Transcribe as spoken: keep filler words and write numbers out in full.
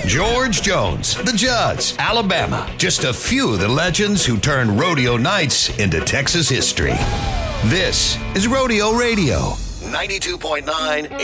George Jones, the Judds, Alabama. Just a few of the legends who turned rodeo nights into Texas history. This is Rodeo Radio, ninety-two point nine